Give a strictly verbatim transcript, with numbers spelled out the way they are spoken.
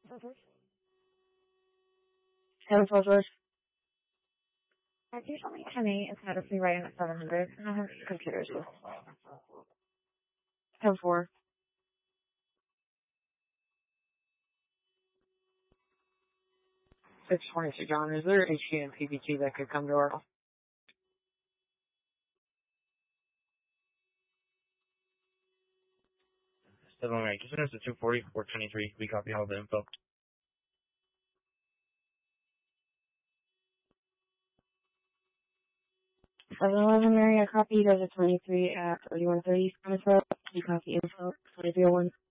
Seven twelve George. Uh, do something ten eight instead of free writing at seven hundred. I have computers. Ten four. Six twenty two, John. Is there H G and P B T that could come to our office? seven one eight. Just send us to two forty, four twenty-three. We copy all the info. seven eleven Mary, I copy. You guys are twenty-three at thirty-one thirty. We copy info. twenty-three oh one.